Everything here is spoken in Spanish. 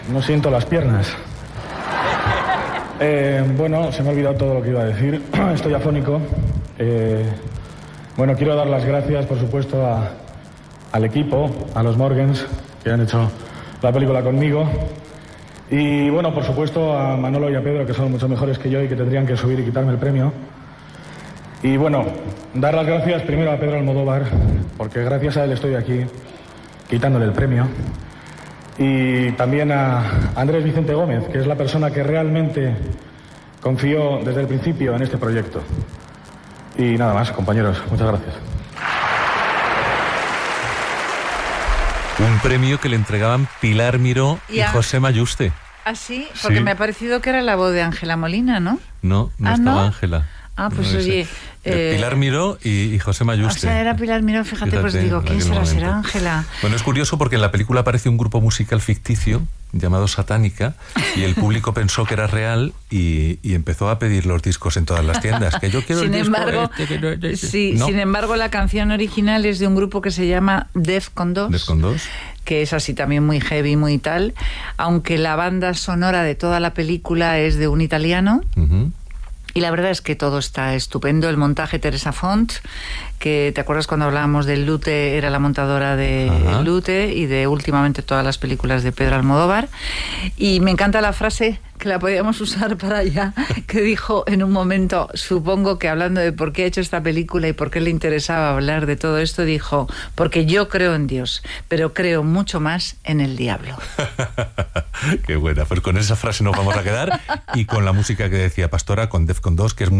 no siento las piernas. Bueno, se me ha olvidado todo lo que iba a decir. Estoy afónico. Bueno, quiero dar las gracias, por supuesto, al equipo, a los Morgens, que han hecho la película conmigo. Y bueno, por supuesto, a Manolo y a Pedro, que son mucho mejores que yo y que tendrían que subir y quitarme el premio. Y bueno, dar las gracias primero a Pedro Almodóvar, porque gracias a él estoy aquí, quitándole el premio. Y también a Andrés Vicente Gómez, que es la persona que realmente confió desde el principio en este proyecto. Y nada más, compañeros, muchas gracias. Un premio que le entregaban Pilar Miró y José Mayuste. ¿Ah, sí? Porque sí. Me ha parecido que era la voz de Ángela Molina, ¿no? No estaba Ángela. Ah, pues no oye... Pilar Miró y José Mayuste. O sea, era Pilar Miró, fíjate, pues digo, ¿quién será? ¿Será Ángela? Bueno, es curioso porque en la película aparece un grupo musical ficticio llamado Satánica y el público pensó que era real y empezó a pedir los discos en todas las tiendas. Que yo quiero sin el disco embargo, sí, ¿no? Sin embargo, la canción original es de un grupo que se llama Defcon 2. Defcon 2. Que es así también muy heavy, muy tal, aunque la banda sonora de toda la película es de un italiano. Uh-huh. Y la verdad es que todo está estupendo. El montaje Teresa Font, que te acuerdas cuando hablábamos del Lute, era la montadora de Lute y de últimamente todas las películas de Pedro Almodóvar. Y me encanta la frase que la podíamos usar para allá, que dijo en un momento, supongo que hablando de por qué ha hecho esta película y por qué le interesaba hablar de todo esto, dijo, porque yo creo en Dios, pero creo mucho más en el diablo. Qué buena, pues con esa frase nos vamos a quedar y con la música que decía Pastora, con Defcon 2, que es